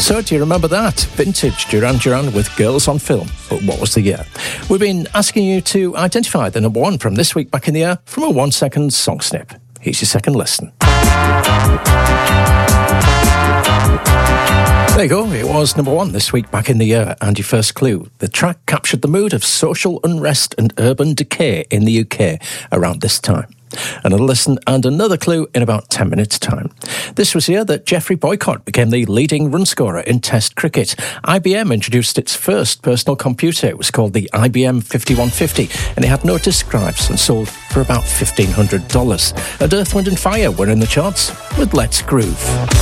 So, do you remember that? Vintage Duran Duran with Girls on Film. But what was the year? We've been asking you to identify the number one from this week back in the year from a 1 second song snip. Here's your second listen. There you go, it was number one this week back in the year, and your first clue. The track captured the mood of social unrest and urban decay in the UK around this time. Another listen and another clue in about 10 minutes' time. This was the year that Geoffrey Boycott became the leading run scorer in Test cricket. IBM introduced its first personal computer. It was called the IBM 5150, and it had no disk drives and sold for about $1,500. And Earth, Wind and Fire were in the charts with Let's Groove.